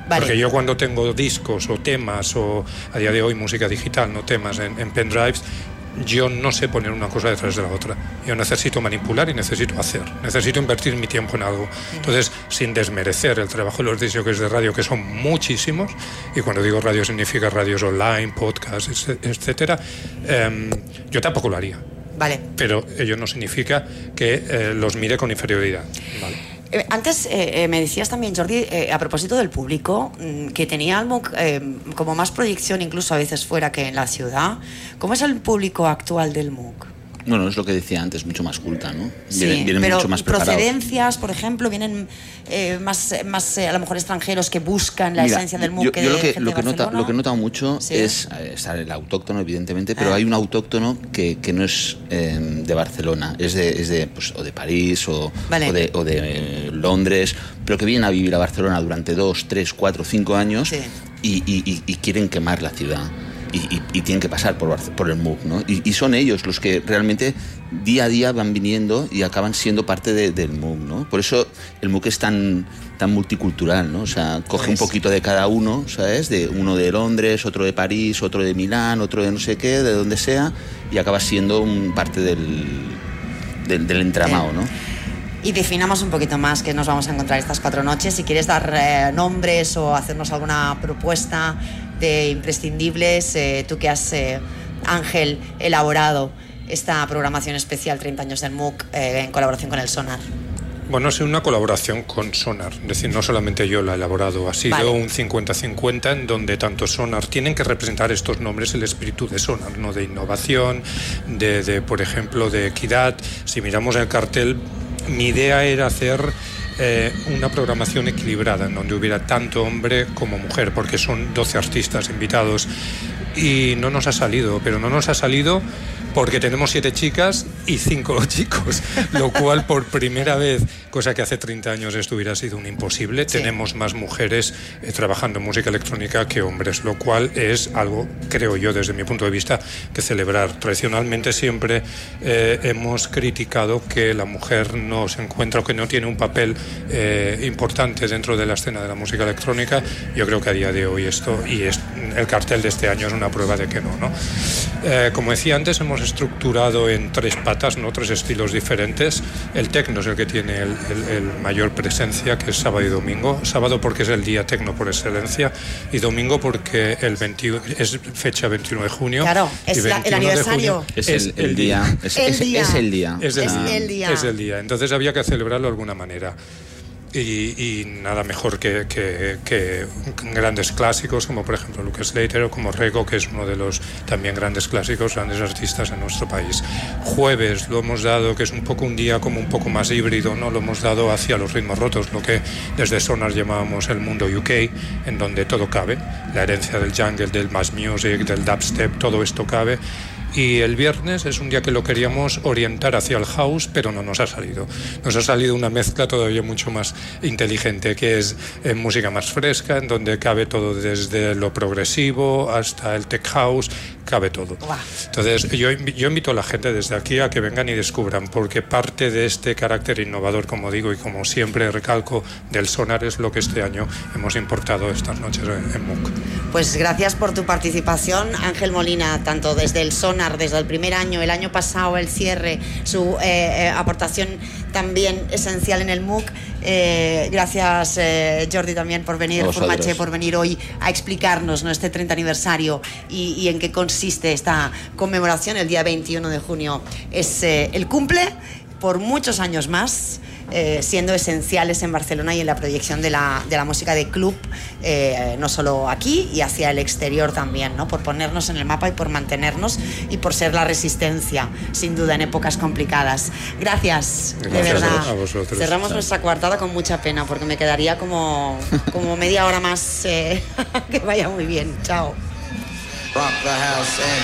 Vale. Porque yo cuando tengo discos o temas, o a día de hoy música digital, no temas en pendrives, yo no sé poner una cosa detrás de la otra. Yo necesito manipular y necesito hacer. Necesito invertir mi tiempo en algo. Entonces, sin desmerecer el trabajo de los discos de radio, que son muchísimos, y cuando digo radio significa radios online, podcasts, etcétera, yo tampoco lo haría. Vale. Pero ello no significa que los mire con inferioridad. Vale. Antes me decías también, Jordi, a propósito del público, que tenía el MOOC como más proyección incluso a veces fuera que en la ciudad. ¿Cómo es el público actual del MOOC? Bueno, es lo que decía antes, mucho más culta, ¿no? Sí, vienen pero mucho más preparados. procedencias, por ejemplo, vienen más a lo mejor extranjeros que buscan la esencia del MOOC que yo de lo que gente de Barcelona. lo que he notado mucho ¿Sí? es el autóctono, evidentemente, pero hay un autóctono que no es de Barcelona, es de pues, o de París vale. o de Londres, pero que vienen a vivir a Barcelona durante 2, 3, 4, 5 años, sí. y quieren quemar la ciudad. Y tienen que pasar por el MOOC, ¿no? Y son ellos los que realmente día a día van viniendo y acaban siendo parte del MOOC, ¿no? Por eso el MOOC es tan multicultural, ¿no? O sea, coge un poquito de cada uno, ¿sabes? Uno de Londres, otro de París, otro de Milán, otro de no sé qué, de donde sea, y acaba siendo parte del entramado, ¿no? Y definamos un poquito más qué nos vamos a encontrar estas 4 noches. Si quieres dar nombres o hacernos alguna propuesta de imprescindibles, tú que has, Ángel, elaborado esta programación especial 30 años del MOOC en colaboración con el Sonar. Bueno, es una colaboración con Sonar, es decir, no solamente yo la he elaborado, ha sido un 50-50 en donde tanto Sonar tienen que representar estos nombres, el espíritu de Sonar, ¿no? De innovación, de por ejemplo, de equidad. Si miramos el cartel, mi idea era hacer una programación equilibrada en donde hubiera tanto hombre como mujer, porque son 12 artistas invitados y no nos ha salido, pero no nos ha salido porque tenemos 7 chicas y 5 chicos, lo cual por primera vez, cosa que hace 30 años esto hubiera sido un imposible, sí. Tenemos más mujeres trabajando en música electrónica que hombres, lo cual es algo, creo yo, desde mi punto de vista, que celebrar. Tradicionalmente siempre hemos criticado que la mujer no se encuentra o que no tiene un papel importante dentro de la escena de la música electrónica. Yo creo que a día de hoy el cartel de este año es una prueba de que no, ¿no? Como decía antes, hemos estructurado en 3 patas, ¿no? 3 estilos diferentes. El techno es el que tiene el mayor presencia, que es sábado y domingo. Sábado porque es el día techno por excelencia, y domingo porque es fecha 21 de junio. Claro, es el aniversario. Es el día. Es el día. Entonces había que celebrarlo de alguna manera. Y nada mejor que grandes clásicos como por ejemplo Luke Slater o como Rego, que es uno de los también grandes clásicos, grandes artistas en nuestro país. Jueves lo hemos dado, que es un poco un día como un poco más híbrido, ¿no? Lo hemos dado hacia los ritmos rotos, lo que desde Sonar llamábamos el mundo UK, en donde todo cabe, la herencia del jungle, del mass music, del dubstep, todo esto cabe. Y el viernes es un día que lo queríamos orientar hacia el house, pero no nos ha salido. Nos ha salido una mezcla todavía mucho más inteligente, que es música más fresca, en donde cabe todo desde lo progresivo hasta el tech house, cabe todo. Wow. Entonces yo invito a la gente desde aquí a que vengan y descubran, porque parte de este carácter innovador, como digo, y como siempre recalco, del Sonar es lo que este año hemos importado estas noches en MOOC. Pues gracias por tu participación, Ángel Molina, tanto desde el Sonar, desde el primer año, el año pasado, el cierre, su aportación también esencial en el MOOC. Gracias, Jordi, también por venir, Formatge, por venir hoy a explicarnos, ¿no?, este 30 aniversario y en qué consiste esta conmemoración. El día 21 de junio es el cumple por muchos años más, siendo esenciales en Barcelona y en la proyección de la música de club, no solo aquí y hacia el exterior también, ¿no? Por ponernos en el mapa y por mantenernos y por ser la resistencia, sin duda, en épocas complicadas. Gracias de verdad. A vosotros. Cerramos nuestra coartada con mucha pena, porque me quedaría como media hora más. Que vaya muy bien. Chao.